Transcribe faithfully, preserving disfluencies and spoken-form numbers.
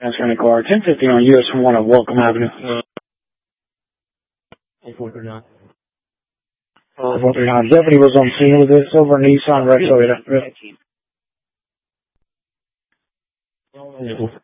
That's going to car ten fifty on U S one at Welcome Avenue. four thirty-nine. Uh, four thirty-nine. Deputy was on scene with this over Nissan Rex. Yeah.